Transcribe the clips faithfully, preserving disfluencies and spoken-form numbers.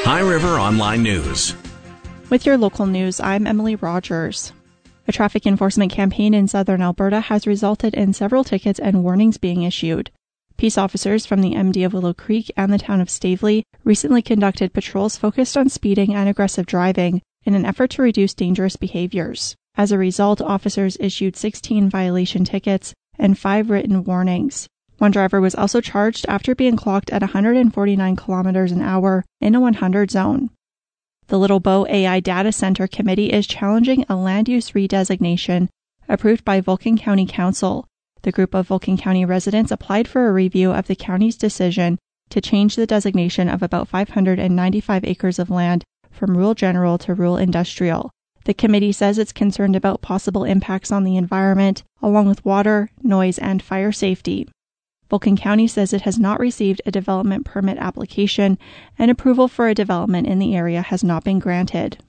High River Online News. With your local news, I'm Emily Rogers. A traffic enforcement campaign in southern Alberta has resulted in several tickets and warnings being issued. Peace officers from the M D of Willow Creek and the town of Stavely recently conducted patrols focused on speeding and aggressive driving in an effort to reduce dangerous behaviors. As a result, officers issued sixteen violation tickets and five written warnings. One driver was also charged after being clocked at one hundred forty-nine kilometers an hour in a one hundred zone. The Little Bow A I Data Center Committee is challenging a land use redesignation approved by Vulcan County Council. The group of Vulcan County residents applied for a review of the county's decision to change the designation of about five hundred ninety-five acres of land from rural general to rural industrial. The committee says it's concerned about possible impacts on the environment, along with water, noise, and fire safety. Vulcan County says it has not received a development permit application, and approval for a development in the area has not been granted.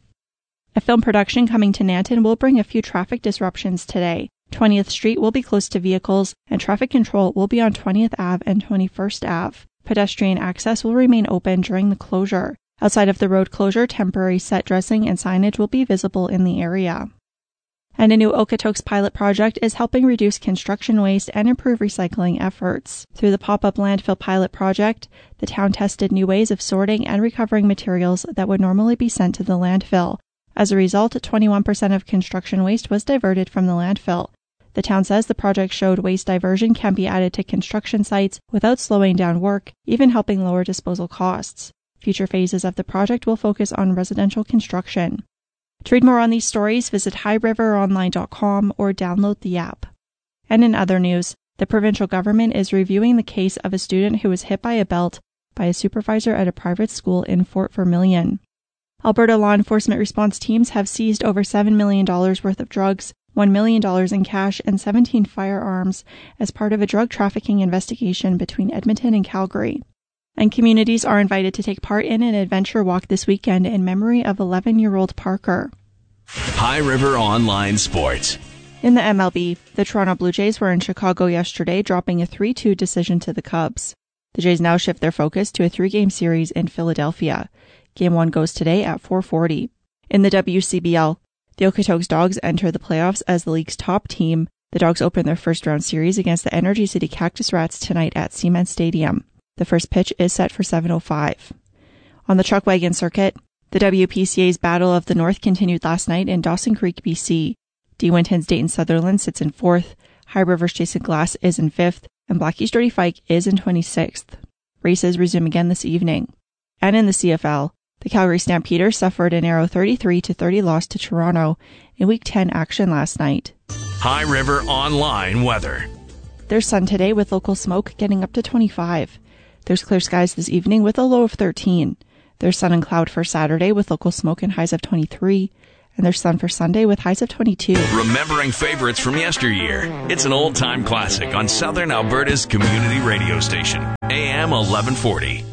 A film production coming to Nanton will bring a few traffic disruptions today. twentieth Street will be closed to vehicles, and traffic control will be on twentieth Avenue and twenty-first Avenue. Pedestrian access will remain open during the closure. Outside of the road closure, temporary set dressing and signage will be visible in the area. And a new Okotoks pilot project is helping reduce construction waste and improve recycling efforts. Through the pop-up landfill pilot project, the town tested new ways of sorting and recovering materials that would normally be sent to the landfill. As a result, twenty-one percent of construction waste was diverted from the landfill. The town says the project showed waste diversion can be added to construction sites without slowing down work, even helping lower disposal costs. Future phases of the project will focus on residential construction. To read more on these stories, visit high river online dot com or download the app. And in other news, the provincial government is reviewing the case of a student who was hit by a belt by a supervisor at a private school in Fort Vermilion. Alberta law enforcement response teams have seized over seven million dollars worth of drugs, one million dollars in cash, and seventeen firearms as part of a drug trafficking investigation between Edmonton and Calgary. And communities are invited to take part in an adventure walk this weekend in memory of eleven-year-old Parker. High River Online Sports. In the M L B, the Toronto Blue Jays were in Chicago yesterday, dropping a three two decision to the Cubs. The Jays now shift their focus to a three-game series in Philadelphia. Game one goes today at four forty. In the W C B L, the Okotoks Dogs enter the playoffs as the league's top team. The Dogs open their first-round series against the Energy City Cactus Rats tonight at Cement Stadium. The first pitch is set for seven oh five. On the Chuck Wagon circuit, the W P C A's Battle of the North continued last night in Dawson Creek, B C. D. Winton's Dayton Sutherland sits in fourth, High River's Jason Glass is in fifth, and Blackie's Dirty Fike is in twenty-sixth. Races resume again this evening. And in the C F L, the Calgary Stampeders suffered a narrow thirty-three to thirty loss to Toronto in Week ten action last night. High River Online Weather. There's sun today with local smoke getting up to twenty-five. There's clear skies this evening with a low of thirteen. There's sun and cloud for Saturday with local smoke and highs of twenty-three. And there's sun for Sunday with highs of twenty-two. Remembering favorites from yesteryear. It's an old-time classic on Southern Alberta's community radio station, A M eleven forty.